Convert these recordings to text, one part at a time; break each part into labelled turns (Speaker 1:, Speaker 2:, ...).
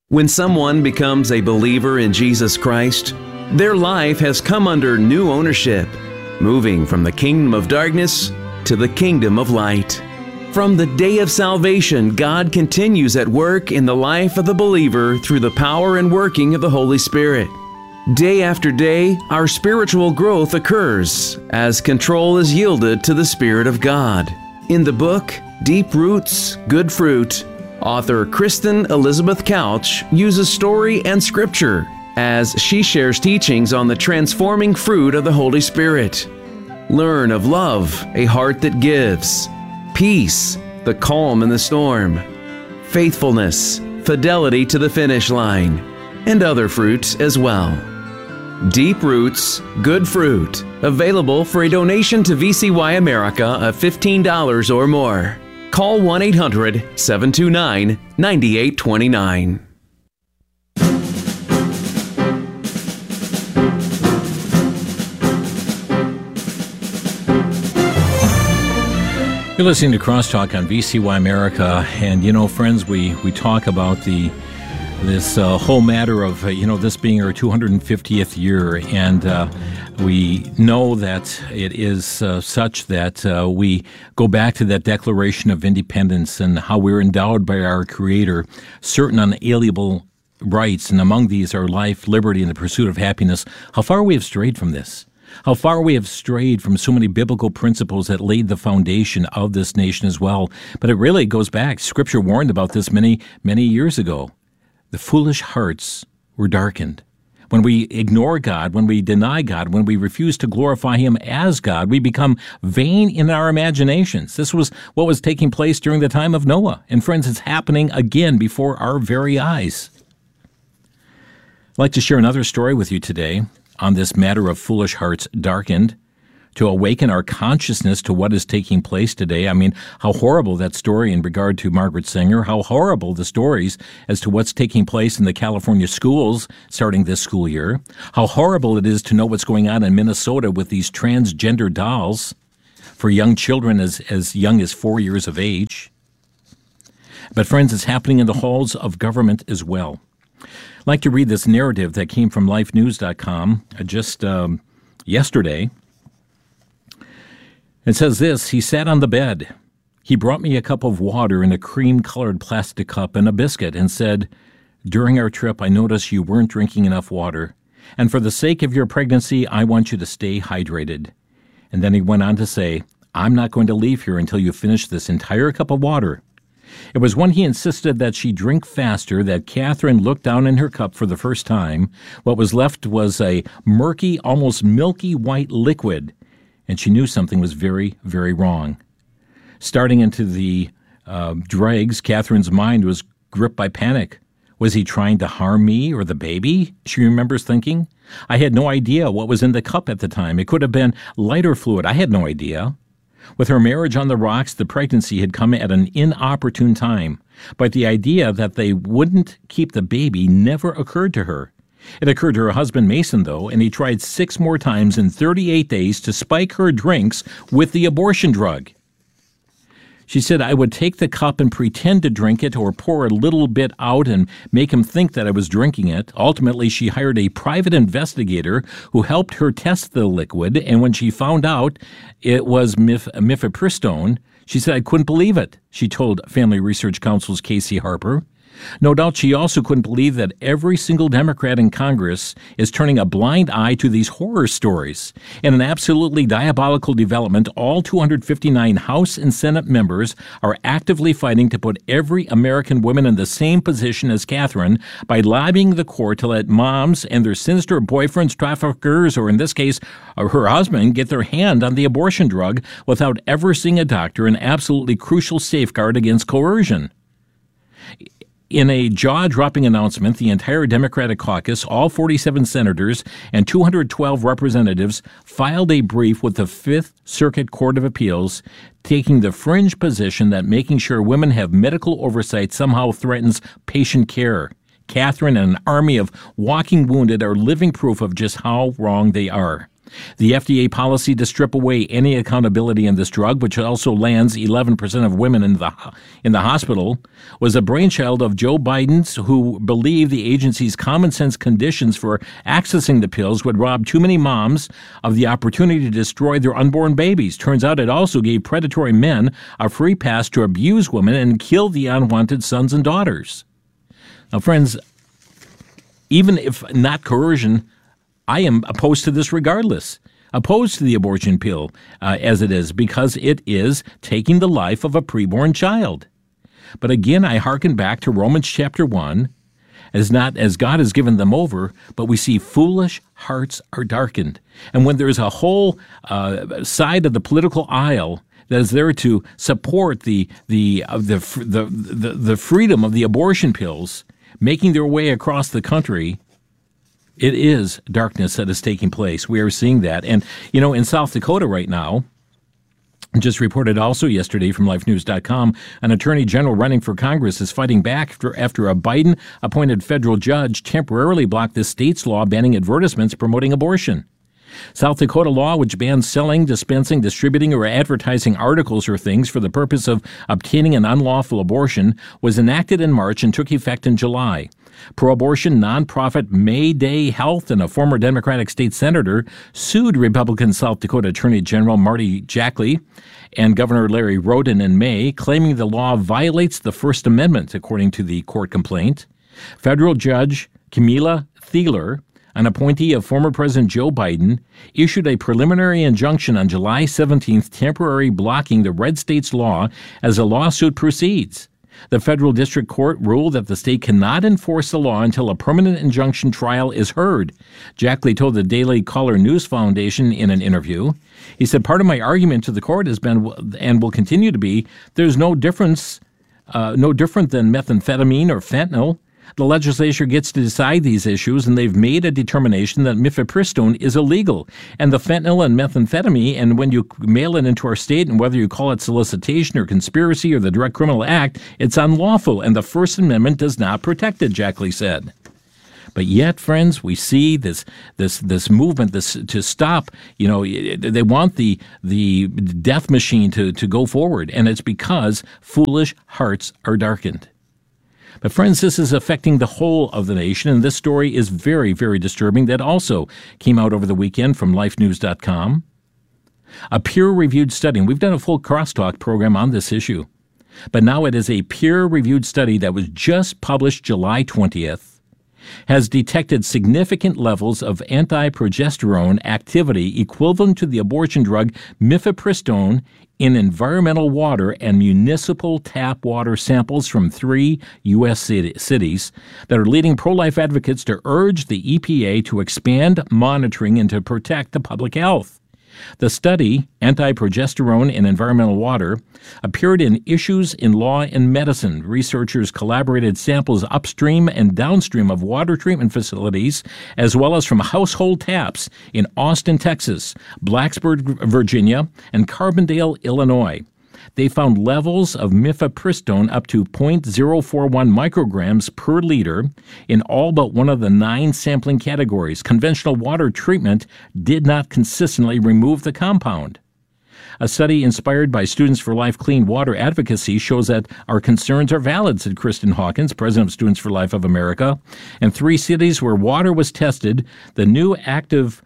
Speaker 1: When someone becomes a believer in Jesus Christ, their life has come under new ownership, moving from the kingdom of darkness to the kingdom of light. From the day of salvation, God continues at work in the life of the believer through the power and working of the Holy Spirit. Day after day, our spiritual growth occurs as control is yielded to the Spirit of God. In the book, Deep Roots, Good Fruit, author Kristen Elizabeth Couch uses story and scripture as she shares teachings on the transforming fruit of the Holy Spirit. Learn of love, a heart that gives; peace, the calm in the storm; faithfulness, fidelity to the finish line; and other fruits as well. Deep Roots, Good Fruit, available for a donation to VCY America of $15 or more. Call 1-800-729-9829.
Speaker 2: You're listening to Crosstalk on VCY America, and friends, we talk about this whole matter of this being our 250th year, and we know that it is such that we go back to that Declaration of Independence and how we're endowed by our Creator certain unalienable rights, and among these are life, liberty, and the pursuit of happiness. How far we have strayed from this. How far we have strayed from so many biblical principles that laid the foundation of this nation as well. But it really goes back. Scripture warned about this many, many years ago. The foolish hearts were darkened. When we ignore God, when we deny God, when we refuse to glorify Him as God, we become vain in our imaginations. This was what was taking place during the time of Noah. And friends, it's happening again before our very eyes. I'd like to share another story with you today on this matter of foolish hearts darkened, to awaken our consciousness to what is taking place today. I mean, how horrible that story in regard to Margaret Sanger, how horrible the stories as to what's taking place in the California schools starting this school year, how horrible it is to know what's going on in Minnesota with these transgender dolls for young children as young as 4 years of age. But friends, it's happening in the halls of government as well. I'd like to read this narrative that came from lifenews.com just yesterday. It says this: he sat on the bed. He brought me a cup of water in a cream-colored plastic cup and a biscuit and said, "During our trip, I noticed you weren't drinking enough water, and for the sake of your pregnancy, I want you to stay hydrated." And then he went on to say, "I'm not going to leave here until you finish this entire cup of water." It was when he insisted that she drink faster that Catherine looked down in her cup for the first time. What was left was a murky, almost milky white liquid, and she knew something was very, very wrong. Starting into the dregs, Catherine's mind was gripped by panic. Was he trying to harm me or the baby? She remembers thinking. I had no idea what was in the cup at the time. It could have been lighter fluid. I had no idea. With her marriage on the rocks, the pregnancy had come at an inopportune time. But the idea that they wouldn't keep the baby never occurred to her. It occurred to her husband, Mason, though, and he tried 6 more times in 38 days to spike her drinks with the abortion drug. She said, I would take the cup and pretend to drink it or pour a little bit out and make him think that I was drinking it. Ultimately, she hired a private investigator who helped her test the liquid, and when she found out it was mifepristone, she said, I couldn't believe it, she told Family Research Council's Casey Harper. No doubt she also couldn't believe that every single Democrat in Congress is turning a blind eye to these horror stories. In an absolutely diabolical development, all 259 House and Senate members are actively fighting to put every American woman in the same position as Catherine by lobbying the court to let moms and their sinister boyfriends, traffickers, or in this case, her husband, get their hand on the abortion drug without ever seeing a doctor, an absolutely crucial safeguard against coercion. In a jaw-dropping announcement, the entire Democratic caucus, all 47 senators and 212 representatives, filed a brief with the Fifth Circuit Court of Appeals, taking the fringe position that making sure women have medical oversight somehow threatens patient care. Catherine and an army of walking wounded are living proof of just how wrong they are. The FDA policy to strip away any accountability in this drug, which also lands 11% of women in the hospital, was a brainchild of Joe Biden's, who believed the agency's common sense conditions for accessing the pills would rob too many moms of the opportunity to destroy their unborn babies. Turns out it also gave predatory men a free pass to abuse women and kill the unwanted sons and daughters. Now, friends, even if not coercion, I am opposed to this regardless, opposed to the abortion pill as it is, because it is taking the life of a preborn child. But again, I hearken back to Romans chapter 1, not as God has given them over, but we see foolish hearts are darkened. And when there's a whole side of the political aisle that is there to support the freedom of the abortion pills making their way across the country, it is darkness that is taking place. We are seeing that. And, in South Dakota right now, just reported also yesterday from LifeNews.com, an attorney general running for Congress is fighting back after a Biden-appointed federal judge temporarily blocked the state's law banning advertisements promoting abortion. South Dakota law, which bans selling, dispensing, distributing, or advertising articles or things for the purpose of obtaining an unlawful abortion, was enacted in March and took effect in July. Pro-abortion nonprofit Mayday Health and a former Democratic state senator sued Republican South Dakota Attorney General Marty Jackley and Governor Larry Roden in May, claiming the law violates the First Amendment, according to the court complaint. Federal Judge Camilla Thieler, an appointee of former President Joe Biden, issued a preliminary injunction on July 17th, temporarily blocking the red state's law as a lawsuit proceeds. The federal district court ruled that the state cannot enforce the law until a permanent injunction trial is heard. Jackley told the Daily Caller News Foundation in an interview. He said, "Part of my argument to the court has been, and will continue to be, there's no different than methamphetamine or fentanyl. The legislature gets to decide these issues, and they've made a determination that mifepristone is illegal. And the fentanyl and methamphetamine, and when you mail it into our state, and whether you call it solicitation or conspiracy or the Direct Criminal Act, it's unlawful, and the First Amendment does not protect it," Jackley said. But yet, friends, we see this movement to stop. They want the death machine to go forward, and it's because foolish hearts are darkened. But friends, this is affecting the whole of the nation, and this story is very, very disturbing. That also came out over the weekend from LifeNews.com. A peer-reviewed study, and we've done a full crosstalk program on this issue, but now it is a peer-reviewed study that was just published July 20th, has detected significant levels of anti-progesterone activity equivalent to the abortion drug mifepristone in environmental water and municipal tap water samples from 3 U.S. cities that are leading pro-life advocates to urge the EPA to expand monitoring and to protect the public health. The study, Anti-Progesterone in Environmental Water, appeared in Issues in Law and Medicine. Researchers collaborated samples upstream and downstream of water treatment facilities, as well as from household taps in Austin, Texas, Blacksburg, Virginia, and Carbondale, Illinois. They found levels of mifepristone up to 0.041 micrograms per liter in all but one of the 9 sampling categories. Conventional water treatment did not consistently remove the compound. A study inspired by Students for Life Clean Water Advocacy shows that our concerns are valid, said Kristen Hawkins, president of Students for Life of America. In 3 cities where water was tested, the new active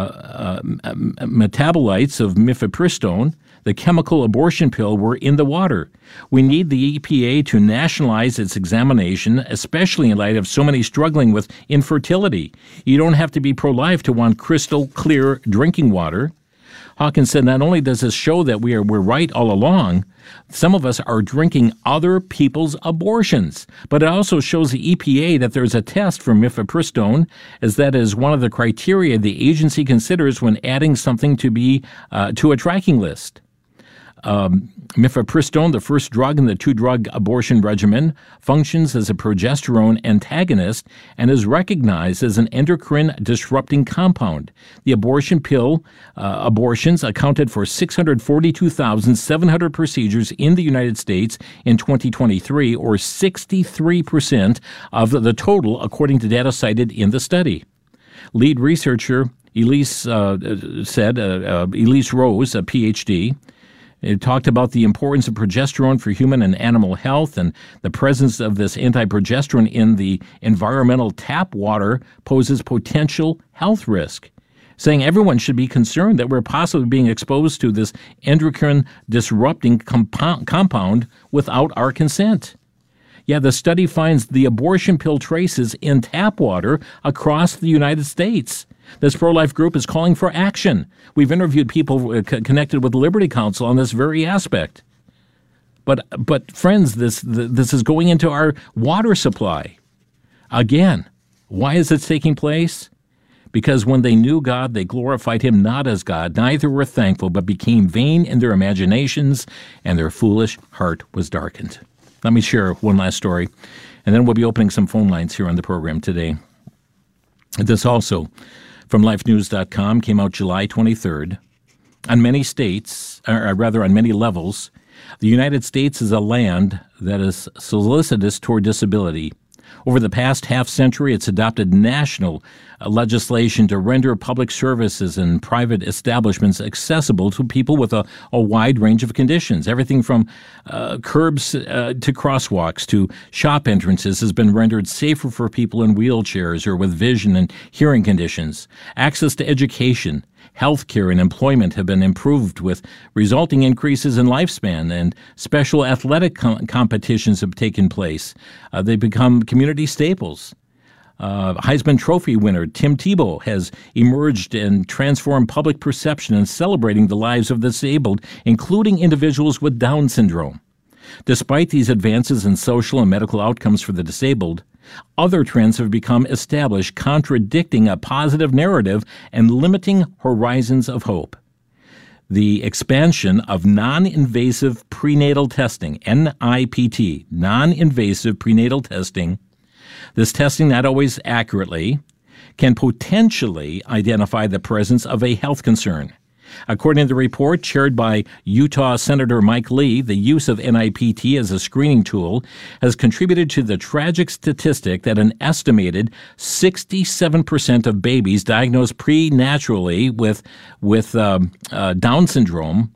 Speaker 2: metabolites of mifepristone, the chemical abortion pill, were in the water. We need the EPA to nationalize its examination, especially in light of so many struggling with infertility. You don't have to be pro-life to want crystal clear drinking water. Hawkins said not only does this show that we're right all along, some of us are drinking other people's abortions, but it also shows the EPA that there's a test for mifepristone, as that is one of the criteria the agency considers when adding something to a tracking list. Mifepristone, the first drug in the 2-drug abortion regimen, functions as a progesterone antagonist and is recognized as an endocrine-disrupting compound. The abortion pill abortions accounted for 642,700 procedures in the United States in 2023, or 63% of the total, according to data cited in the study. Lead researcher Elise said, Elise Rose, a PhD, it talked about the importance of progesterone for human and animal health, and the presence of this anti-progesterone in the environmental tap water poses potential health risk, saying everyone should be concerned that we're possibly being exposed to this endocrine-disrupting compound without our consent. Yeah, the study finds the abortion pill traces in tap water across the United States. This pro-life group is calling for action. We've interviewed people connected with the Liberty Counsel on this very aspect. But friends, this is going into our water supply. Again, why is it taking place? Because when they knew God, they glorified him not as God. Neither were thankful, but became vain in their imaginations, and their foolish heart was darkened. Let me share one last story, and then we'll be opening some phone lines here on the program today. This also from lifenews.com came out July 23rd. On many states, or rather on many levels, the United States is a land that is solicitous toward disability. Over the past half-century, it's adopted national legislation to render public services and private establishments accessible to people with a wide range of conditions. Everything from curbs to crosswalks to shop entrances has been rendered safer for people in wheelchairs or with vision and hearing conditions. Access to education, healthcare, and employment have been improved with resulting increases in lifespan, and special athletic competitions have taken place. They've become community staples. Heisman Trophy winner Tim Tebow has emerged and transformed public perception in celebrating the lives of the disabled, including individuals with Down syndrome. Despite these advances in social and medical outcomes for the disabled, other trends have become established, contradicting a positive narrative and limiting horizons of hope. The expansion of non-invasive prenatal testing, NIPT, non-invasive prenatal testing, this testing, not always accurately, can potentially identify the presence of a health concern. According to the report chaired by Utah Senator Mike Lee, the use of NIPT as a screening tool has contributed to the tragic statistic that an estimated 67% of babies diagnosed prenaturally with Down syndrome,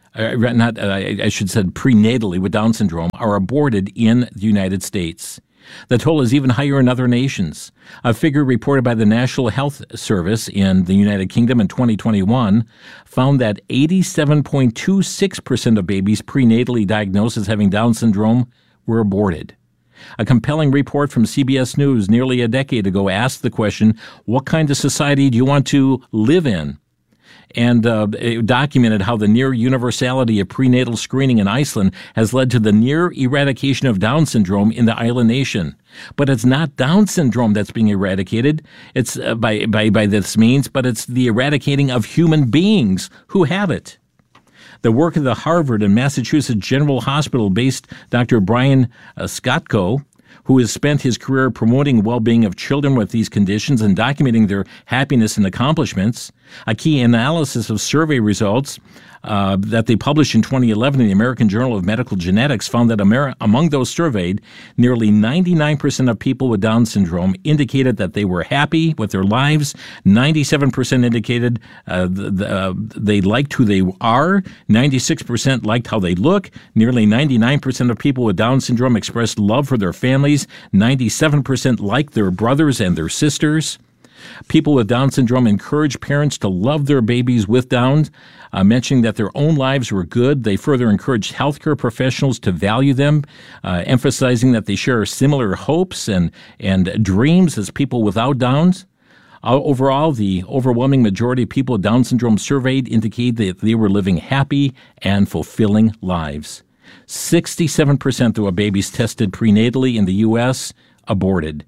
Speaker 2: I should say prenatally with Down syndrome, are aborted in the United States. The toll is even higher in other nations. A figure reported by the National Health Service in the United Kingdom in 2021 found that 87.26% of babies prenatally diagnosed as having Down syndrome were aborted. A compelling report from CBS News nearly a decade ago asked the question, what kind of society do you want to live in? And it documented how the near universality of prenatal screening in Iceland has led to the near eradication of Down syndrome in the island nation. But it's not Down syndrome that's being eradicated. It's by this means, but it's the eradicating of human beings who have it. The work of the Harvard and Massachusetts General Hospital-based Dr. Brian Skotko, who has spent his career promoting well-being of children with these conditions and documenting their happiness and accomplishments. A key analysis of survey results that they published in 2011 in the American Journal of Medical Genetics found that among those surveyed, nearly 99% of people with Down syndrome indicated that they were happy with their lives. 97% indicated they liked who they are. 96% liked how they look. Nearly 99% of people with Down syndrome expressed love for their families. 97% liked their brothers and their sisters. People with Down syndrome encourage parents to love their babies with Downs, mentioning that their own lives were good. They further encouraged healthcare professionals to value them, emphasizing that they share similar hopes and dreams as people without Downs. Overall, the overwhelming majority of people with Down syndrome surveyed indicate that they were living happy and fulfilling lives. 67% of babies tested prenatally in the U.S. aborted.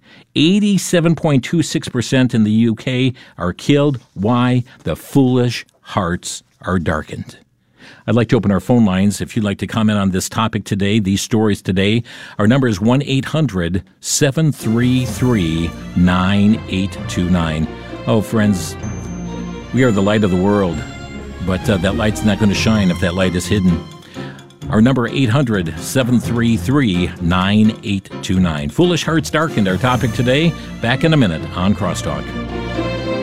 Speaker 2: 87.26% in the UK are killed. Why? The foolish hearts are darkened. I'd like to open our phone lines. If you'd like to comment on this topic today, these stories today, our number is 1-800-733-9829. Oh, friends, we are the light of the world, but that light's not going to shine if that light is hidden. Our number 800-733-9829. Foolish Hearts Darkened, our topic today. Back in a minute on Crosstalk.